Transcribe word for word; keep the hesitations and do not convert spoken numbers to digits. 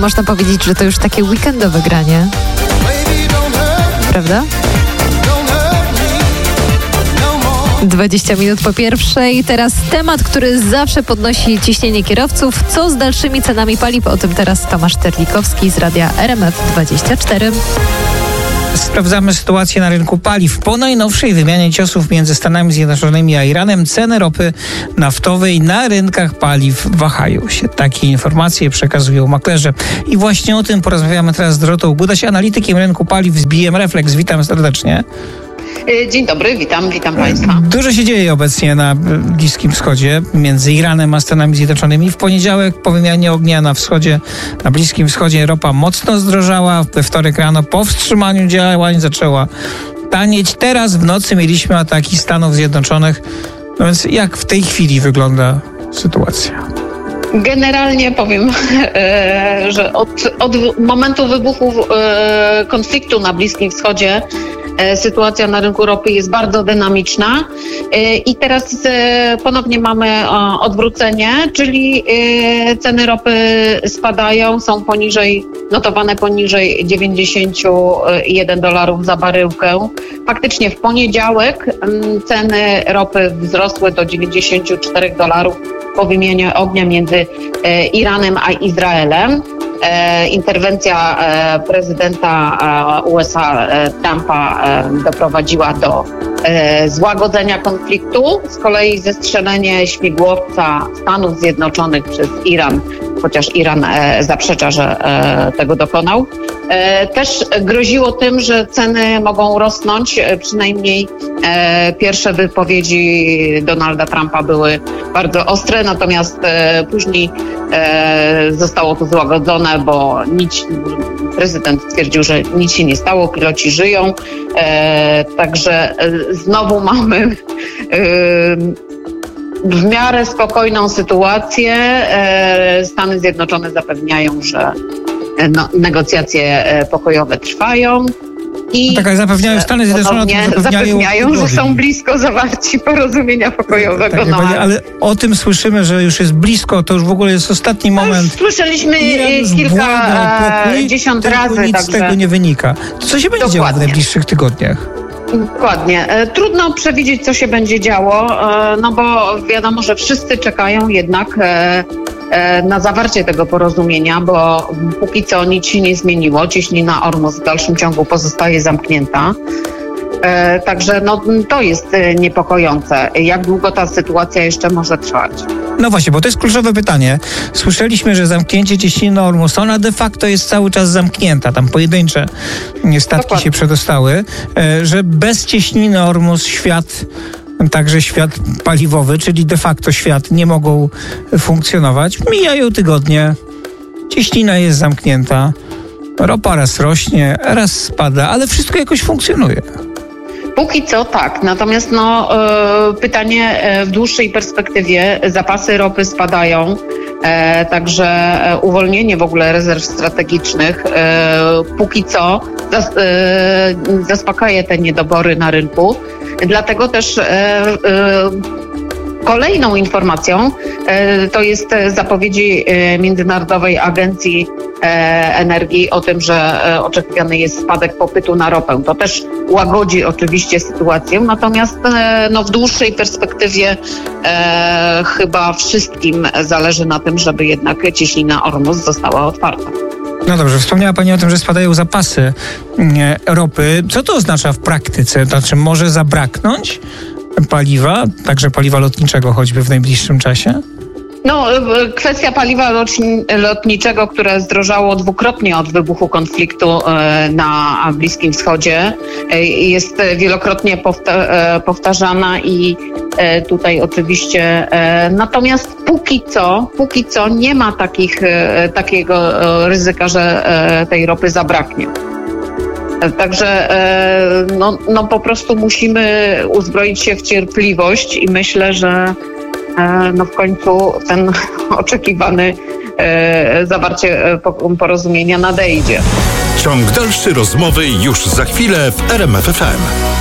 Można powiedzieć, że to już takie weekendowe granie. Prawda? dwadzieścia minut po pierwszej. Teraz temat, który zawsze podnosi ciśnienie kierowców. Co z dalszymi cenami paliw? O tym teraz Tomasz Terlikowski z radia R M F dwadzieścia cztery. Sprawdzamy sytuację na rynku paliw. Po najnowszej wymianie ciosów między Stanami Zjednoczonymi a Iranem ceny ropy naftowej na rynkach paliw wahają się. Takie informacje przekazują maklerzy. I właśnie o tym porozmawiamy teraz z Dorotą Gudaś, analitykiem rynku paliw z B M Reflex. Witam serdecznie. Dzień dobry, witam, witam Państwa. Dużo się dzieje obecnie na Bliskim Wschodzie między Iranem a Stanami Zjednoczonymi. W poniedziałek po wymianie ognia na wschodzie, na Bliskim Wschodzie ropa mocno zdrożała. We wtorek rano po wstrzymaniu działań zaczęła tanieć. Teraz w nocy mieliśmy ataki Stanów Zjednoczonych. No więc jak w tej chwili wygląda sytuacja? Generalnie powiem, że od, od momentu wybuchu konfliktu na Bliskim Wschodzie sytuacja na rynku ropy jest bardzo dynamiczna i teraz ponownie mamy odwrócenie, czyli ceny ropy spadają, są poniżej, notowane poniżej dziewięćdziesiąt jeden dolarów za baryłkę. Faktycznie w poniedziałek ceny ropy wzrosły do dziewięćdziesiąt cztery dolarów po wymianie ognia między Iranem a Izraelem. E, interwencja e, prezydenta e, U S A e, Trumpa e, doprowadziła do e, złagodzenia konfliktu. Z kolei zestrzelenie śmigłowca Stanów Zjednoczonych przez Iran, chociaż Iran e, zaprzecza, że e, tego dokonał, e, też groziło tym, że ceny mogą rosnąć. E, przynajmniej e, pierwsze wypowiedzi Donalda Trumpa były bardzo ostre, natomiast e, później e, zostało to złagodzone, bo nic, prezydent stwierdził, że nic się nie stało, piloci żyją. E, także e, znowu mamy e, w miarę spokojną sytuację. E, Stany Zjednoczone zapewniają, że no, negocjacje pokojowe trwają. I tak, zapewniają Stany Zjednoczone, zapewniają, zapewniają że są blisko zawarci porozumienia pokojowego. Tak, no, ale, ale o tym słyszymy, że już jest blisko, to już w ogóle jest ostatni moment. Słyszeliśmy kilkadziesiąt razy. Nic także... z tego nie wynika. To co się będzie Dokładnie. działo w najbliższych tygodniach? Dokładnie. Trudno przewidzieć, co się będzie działo, no bo wiadomo, że wszyscy czekają jednak na zawarcie tego porozumienia, bo póki co nic się nie zmieniło. Cieśnina Ormus w dalszym ciągu pozostaje zamknięta. Także no, to jest niepokojące. Jak długo ta sytuacja jeszcze może trwać? No właśnie, bo to jest kluczowe pytanie. Słyszeliśmy, że zamknięcie cieśniny Ormus, ona de facto jest cały czas zamknięta. Tam pojedyncze statki Dokładnie. się przedostały. Że bez cieśniny Ormus świat, także świat paliwowy, czyli de facto świat, nie mogą funkcjonować. Mijają tygodnie, cieśnina jest zamknięta, ropa raz rośnie, raz spada, ale wszystko jakoś funkcjonuje. Póki co tak, natomiast no, y, pytanie y, w dłuższej perspektywie, zapasy ropy spadają, y, także y, uwolnienie w ogóle rezerw strategicznych y, póki co zas, y, zaspokaja te niedobory na rynku, dlatego też y, y, Kolejną informacją e, to jest zapowiedzi e, Międzynarodowej Agencji e, Energii o tym, że e, oczekiwany jest spadek popytu na ropę. To też łagodzi oczywiście sytuację, natomiast e, no, w dłuższej perspektywie e, chyba wszystkim zależy na tym, żeby jednak cieśnina Ormus została otwarta. No dobrze, wspomniała Pani o tym, że spadają zapasy nie, ropy. Co to oznacza w praktyce? Znaczy może zabraknąć paliwa, także paliwa lotniczego choćby w najbliższym czasie? No, kwestia paliwa lotniczego, które zdrożało dwukrotnie od wybuchu konfliktu na Bliskim Wschodzie, jest wielokrotnie powtarzana i tutaj oczywiście, natomiast póki co, póki co nie ma takich, takiego ryzyka, że tej ropy zabraknie. Także no, no po prostu musimy uzbroić się w cierpliwość i myślę, że no w końcu ten oczekiwany zawarcie porozumienia nadejdzie. Ciąg dalszy rozmowy już za chwilę w R M F F M.